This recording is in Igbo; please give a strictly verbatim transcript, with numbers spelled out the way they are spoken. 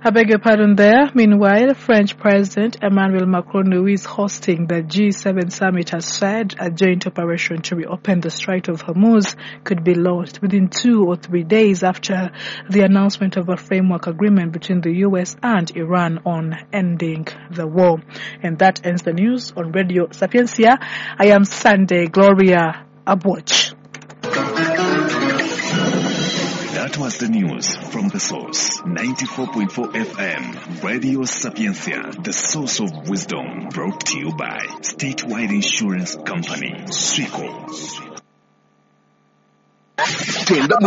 I beg your pardon there. Meanwhile, French President Emmanuel Macron, who is hosting the G seven summit, has said a joint operation to reopen the Strait of Hormuz could be launched within two or three days after the announcement of a framework agreement between the U S and Iran on ending the war. And that ends the news on Radio Sapiencia. I am Sunday Gloria Abwatch. That was the news from the source. ninety-four point four F M, Radio Sapiencia, the source of wisdom, brought to you by Statewide Insurance Company, Swico.